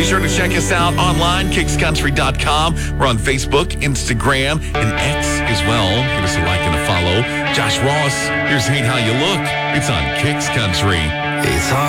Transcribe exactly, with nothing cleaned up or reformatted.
sure to check us out online, kicks country dot com. We're on Facebook, Instagram, and X as well. Give us a like and a follow. Josh Ross, here's Hate How You Look. It's on Kicks Country. It's hard.